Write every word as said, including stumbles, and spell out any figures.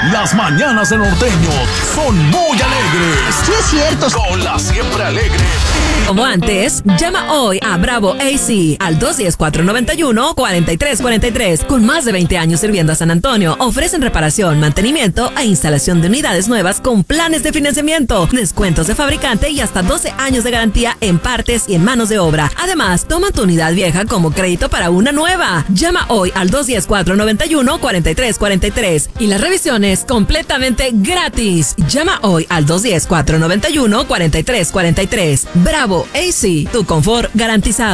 Las mañanas de Norteño son muy alegres. Sí, es cierto. Con la siempre alegre. Como antes, llama hoy a Bravo A C al dos uno cero, cuatro nueve uno, cuatro tres cuatro tres. Con más de veinte años sirviendo a San Antonio, ofrecen reparación, mantenimiento e instalación de unidades nuevas con planes de financiamiento, descuentos de fabricante y hasta doce años de garantía en partes y en manos de obra. Además, toma tu unidad vieja como crédito para una nueva. Llama hoy al dos uno cero, cuatro nueve uno, cuatro tres cuatro tres y las revisiones completamente gratis. Llama hoy al dos uno cero, cuatro nueve uno, cuatro tres cuatro tres. Bravo A C, tu confort garantizado.